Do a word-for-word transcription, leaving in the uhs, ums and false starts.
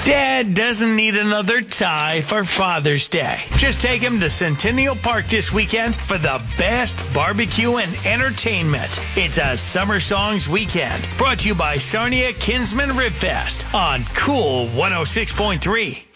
Dad doesn't need another tie for Father's Day. Just take him to Centennial Park this weekend for the best barbecue and entertainment. It's a Summer Songs weekend brought to you by Sarnia Kinsman Rib Fest on Cool one oh six point three.